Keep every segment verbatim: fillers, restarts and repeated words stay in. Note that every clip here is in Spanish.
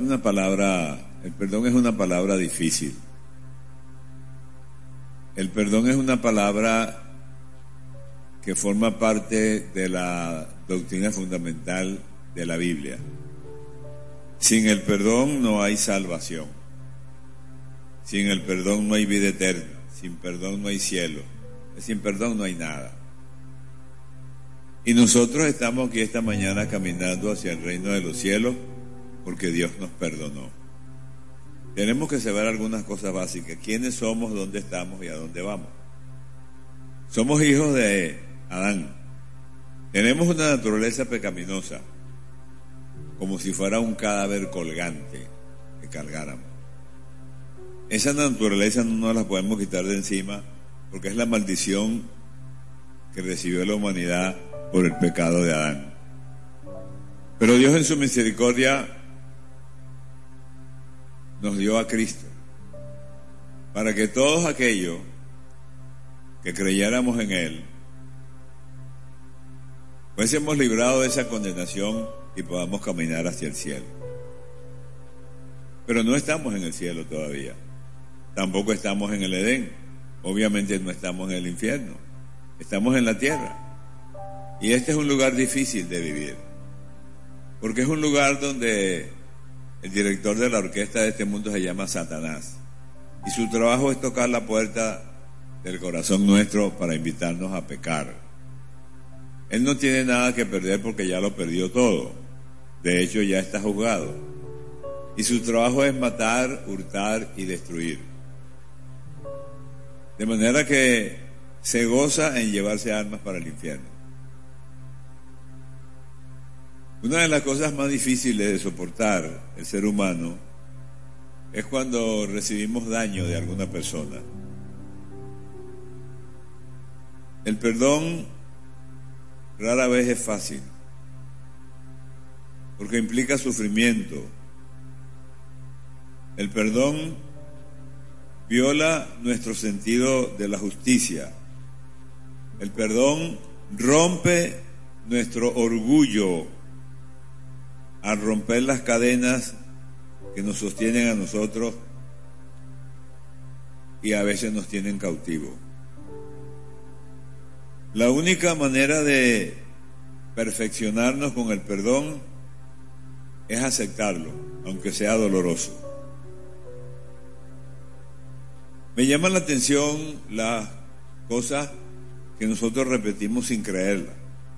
Una palabra, el perdón es una palabra difícil. El perdón es una palabra que forma parte de la doctrina fundamental de la Biblia. Sin el perdón no hay salvación. Sin el perdón no hay vida eterna. Sin perdón no hay cielo. Sin perdón no hay nada. Y nosotros estamos aquí esta mañana caminando hacia el reino de los cielos porque Dios nos perdonó. Tenemos que saber algunas cosas básicas. ¿Quiénes somos, dónde estamos y a dónde vamos? Somos hijos de Adán. Tenemos una naturaleza pecaminosa, como si fuera un cadáver colgante que cargáramos. Esa naturaleza no nos la podemos quitar de encima porque es la maldición que recibió la humanidad por el pecado de Adán. Pero Dios en su misericordia nos dio a Cristo para que todos aquellos que creyéramos en Él fuésemos librados de esa condenación y podamos caminar hacia el cielo. Pero no estamos en el cielo todavía, tampoco estamos en el Edén, obviamente no estamos en el infierno, estamos en la tierra. Y este es un lugar difícil de vivir, porque es un lugar donde el director de la orquesta de este mundo se llama Satanás, y su trabajo es tocar la puerta del corazón nuestro para invitarnos a pecar. Él no tiene nada que perder porque ya lo perdió todo, de hecho ya está juzgado, y su trabajo es matar, hurtar y destruir, de manera que se goza en llevarse almas para el infierno. Una de las cosas más difíciles de soportar el ser humano es cuando recibimos daño de alguna persona. El perdón rara vez es fácil, porque implica sufrimiento. El perdón viola nuestro sentido de la justicia. El perdón rompe nuestro orgullo al romper las cadenas que nos sostienen a nosotros y a veces nos tienen cautivos. La única manera de perfeccionarnos con el perdón es aceptarlo, aunque sea doloroso. Me llama la atención las cosas que nosotros repetimos sin creerlas.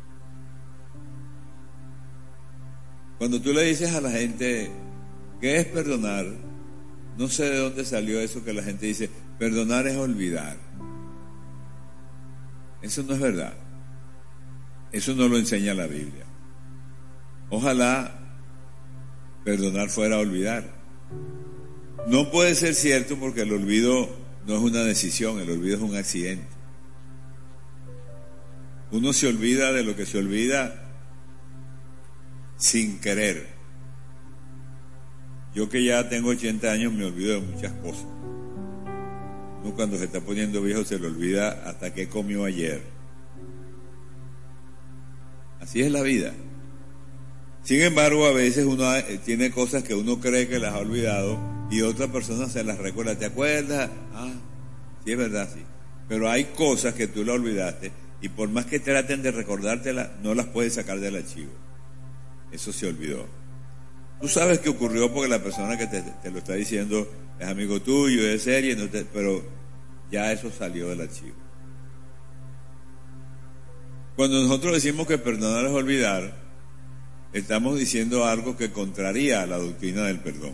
Cuando tú le dices a la gente, ¿qué es perdonar? No sé de dónde salió eso que la gente dice, perdonar es olvidar. Eso no es verdad. Eso no lo enseña la Biblia. Ojalá perdonar fuera olvidar. No puede ser cierto porque el olvido no es una decisión, el olvido es un accidente. Uno se olvida de lo que se olvida sin querer. Yo que ya tengo ochenta años me olvido de muchas cosas. Uno cuando se está poniendo viejo se le olvida hasta qué comió ayer. Así es la vida. Sin embargo, a veces uno tiene cosas que uno cree que las ha olvidado y otra persona se las recuerda. ¿Te acuerdas? Ah, sí, es verdad, sí. Pero hay cosas que tú las olvidaste y por más que traten de recordártelas, no las puedes sacar del archivo. Eso se olvidó. Tú sabes qué ocurrió porque la persona que te, te lo está diciendo es amigo tuyo, es serio, no te, pero ya eso salió del archivo. Cuando nosotros decimos que perdonar es olvidar, estamos diciendo algo que contraría a la doctrina del perdón.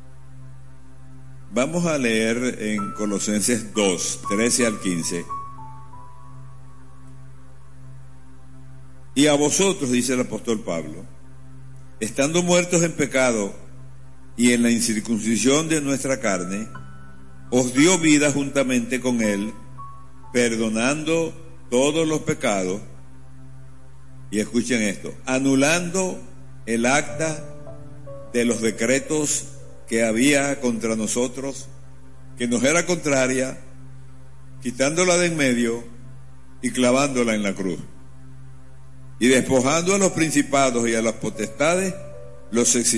Vamos a leer en Colosenses dos, trece al quince. Y a vosotros, dice el apóstol Pablo, estando muertos en pecado y en la incircuncisión de nuestra carne, os dio vida juntamente con Él, perdonando todos los pecados, y escuchen esto, anulando el acta de los decretos que había contra nosotros, que nos era contraria, quitándola de en medio y clavándola en la cruz. Y despojando a los principados y a las potestades, los exilió